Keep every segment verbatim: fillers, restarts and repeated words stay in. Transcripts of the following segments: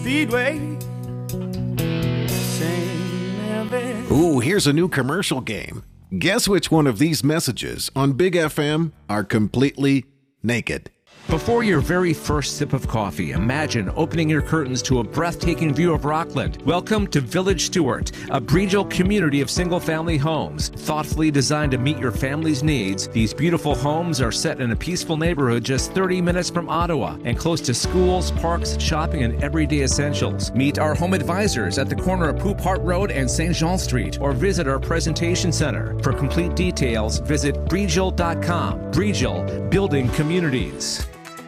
Speedway. Ooh, here's a new commercial game. Guess which one of these messages on Big F M are completely naked? Before your very first sip of coffee, imagine opening your curtains to a breathtaking view of Rockland. Welcome to Village Stewart, a Breedgel community of single-family homes. Thoughtfully designed to meet your family's needs, these beautiful homes are set in a peaceful neighborhood just thirty minutes from Ottawa and close to schools, parks, shopping, and everyday essentials. Meet our home advisors at the corner of Poop Hart Road and Saint Jean Street, or visit our presentation center. For complete details, visit breedgel dot com. Breedgel, building communities.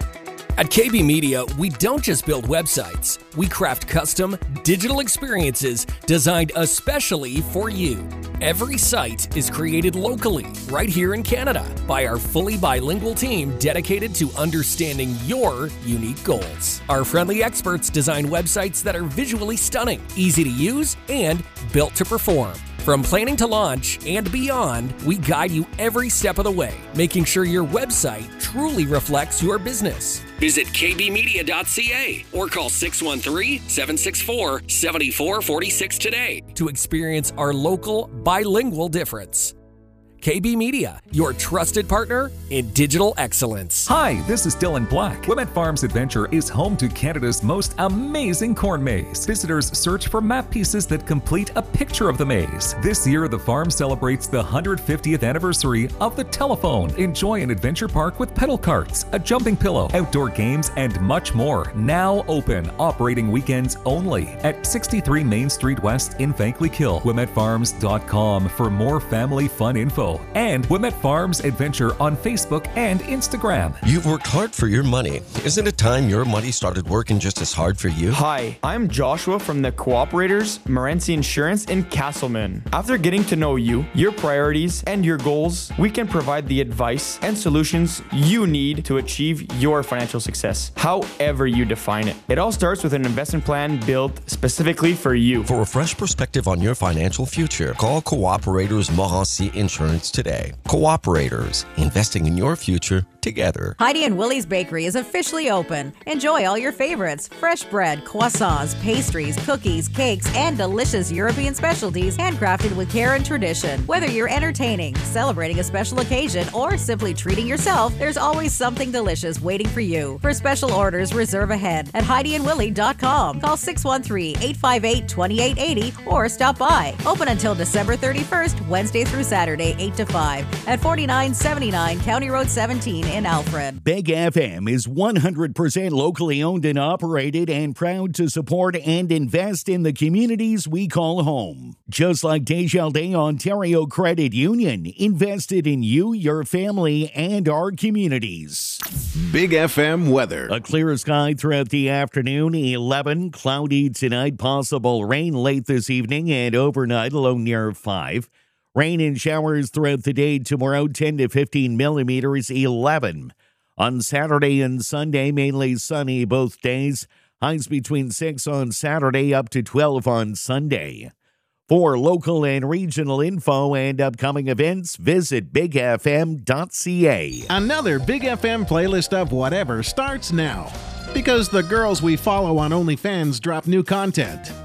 At K B Media, we don't just build websites. We craft custom, digital experiences designed especially for you. Every site is created locally, right here in Canada, by our fully bilingual team dedicated to understanding your unique goals. Our friendly experts design websites that are visually stunning, easy to use, and built to perform. From planning to launch and beyond, we guide you every step of the way, making sure your website truly reflects your business. Visit k b media dot c a or call six one three, seven six four, seven four four six today to experience our local bilingual difference. K B Media, your trusted partner in digital excellence. Hi, this is Dylan Black. Wilmette Farms Adventure is home to Canada's most amazing corn maze. Visitors search for map pieces that complete a picture of the maze. This year, the farm celebrates the one hundred fiftieth anniversary of the telephone. Enjoy an adventure park with pedal carts, a jumping pillow, outdoor games, and much more. Now open, operating weekends only at sixty-three Main Street West in Vankleek-Hill. Wilmette Farms dot com for more family fun info. And Wilmette Farms Adventure on Facebook and Instagram. You've worked hard for your money. Isn't it time your money started working just as hard for you? Hi, I'm Joshua from the Cooperators, Morency Insurance in Castleman. After getting to know you, your priorities, and your goals, we can provide the advice and solutions you need to achieve your financial success, however you define it. It all starts with an investment plan built specifically for you. For a fresh perspective on your financial future, call Cooperators Morency Insurance today. Cooperators, investing in your future together. Heidi and Willie's Bakery is officially open. Enjoy all your favorites: fresh bread, croissants, pastries, cookies, cakes, and delicious European specialties handcrafted with care and tradition. Whether you're entertaining, celebrating a special occasion, or simply treating yourself, there's always something delicious waiting for you. For special orders, reserve ahead at heidi and willie dot com. Call six one three, eight five eight, two eight eight zero or stop by. Open until December thirty-first, Wednesday through Saturday, eight to five at forty-nine seventy-nine County Road seventeen in Alfred. Big F M is one hundred percent locally owned and operated and proud to support and invest in the communities we call home. Just like Desjardins Ontario Credit Union, invested in you, your family, and our communities. Big F M weather. A clear sky throughout the afternoon, eleven. Cloudy tonight, possible rain late this evening and overnight, low near five. Rain and showers throughout the day tomorrow, ten to fifteen millimeters, eleven. On Saturday and Sunday, mainly sunny both days. Highs between six on Saturday, up to twelve on Sunday. For local and regional info and upcoming events, visit big f m dot c a. Another Big F M playlist of whatever starts now, because the girls we follow on OnlyFans drop new content.